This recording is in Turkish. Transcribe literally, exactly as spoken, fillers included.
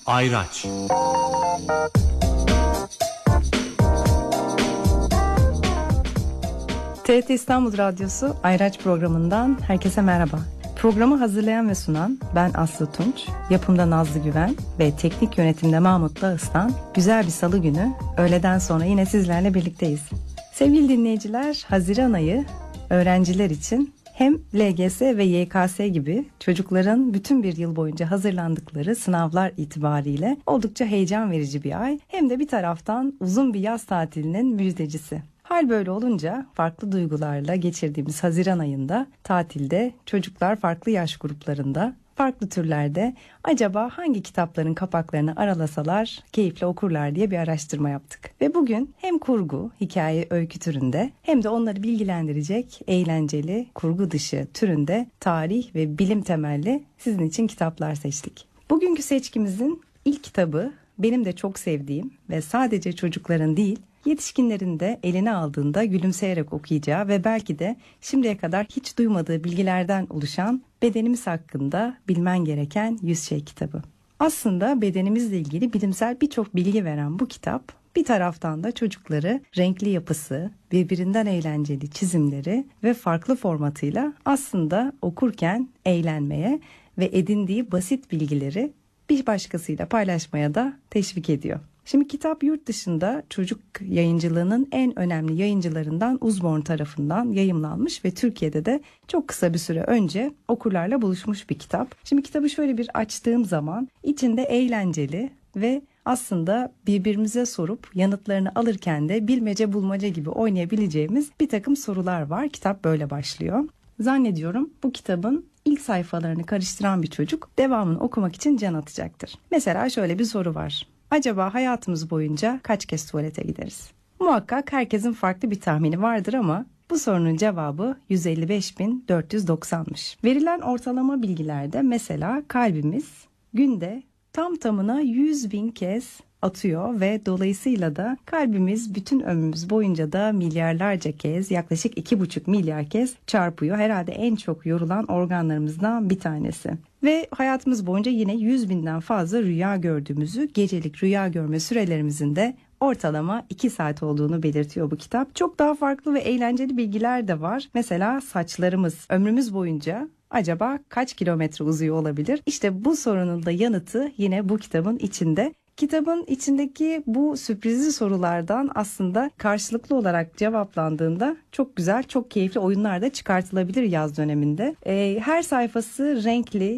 Ayraç. T R T İstanbul Radyosu Ayraç programından herkese merhaba. Programı hazırlayan ve sunan ben Aslı Tunç, yapımda Nazlı Güven ve teknik yönetimde Mahmut Dağıstan. Güzel bir salı günü, öğleden sonra yine sizlerle birlikteyiz. Sevgili dinleyiciler, Haziran ayı öğrenciler için hem L G S ve Y K S gibi çocukların bütün bir yıl boyunca hazırlandıkları sınavlar itibariyle oldukça heyecan verici bir ay, hem de bir taraftan uzun bir yaz tatilinin müjdecisi. Hal böyle olunca farklı duygularla geçirdiğimiz Haziran ayında tatilde çocuklar farklı yaş gruplarında, farklı türlerde acaba hangi kitapların kapaklarını aralasalar keyifle okurlar diye bir araştırma yaptık. Ve bugün hem kurgu, hikaye, öykü türünde hem de onları bilgilendirecek eğlenceli, kurgu dışı türünde tarih ve bilim temelli sizin için kitaplar seçtik. Bugünkü seçkimizin ilk kitabı benim de çok sevdiğim ve sadece çocukların değil, yetişkinlerin de eline aldığında gülümseyerek okuyacağı ve belki de şimdiye kadar hiç duymadığı bilgilerden oluşan Bedenimiz Hakkında Bilmen Gereken yüz Şey kitabı. Aslında bedenimizle ilgili bilimsel birçok bilgi veren bu kitap, bir taraftan da çocukları renkli yapısı, birbirinden eğlenceli çizimleri ve farklı formatıyla aslında okurken eğlenmeye ve edindiği basit bilgileri bir başkasıyla paylaşmaya da teşvik ediyor. Şimdi kitap yurt dışında çocuk yayıncılığının en önemli yayıncılarından Usborne tarafından yayımlanmış ve Türkiye'de de çok kısa bir süre önce okurlarla buluşmuş bir kitap. Şimdi kitabı şöyle bir açtığım zaman içinde eğlenceli ve aslında birbirimize sorup yanıtlarını alırken de bilmece bulmaca gibi oynayabileceğimiz bir takım sorular var. Kitap böyle başlıyor. Zannediyorum bu kitabın ilk sayfalarını karıştıran bir çocuk devamını okumak için can atacaktır. Mesela şöyle bir soru var. Acaba hayatımız boyunca kaç kez tuvalete gideriz? Muhakkak herkesin farklı bir tahmini vardır ama bu sorunun cevabı yüz elli beş bin dört yüz doksanmış. Verilen ortalama bilgilerde mesela kalbimiz günde tam tamına yüz bin kez atıyor ve dolayısıyla da kalbimiz bütün ömrümüz boyunca da milyarlarca kez, yaklaşık iki buçuk milyar kez çarpıyor. Herhalde en çok yorulan organlarımızdan bir tanesi. Ve hayatımız boyunca yine yüz binden fazla rüya gördüğümüzü, gecelik rüya görme sürelerimizin de ortalama iki saat olduğunu belirtiyor bu kitap. Çok daha farklı ve eğlenceli bilgiler de var. Mesela saçlarımız ömrümüz boyunca acaba kaç kilometre uzuyor olabilir? İşte bu sorunun da yanıtı yine bu kitabın içinde. Kitabın içindeki bu sürprizli sorulardan aslında karşılıklı olarak cevaplandığında çok güzel, çok keyifli oyunlar da çıkartılabilir yaz döneminde. Ee, her sayfası renkli,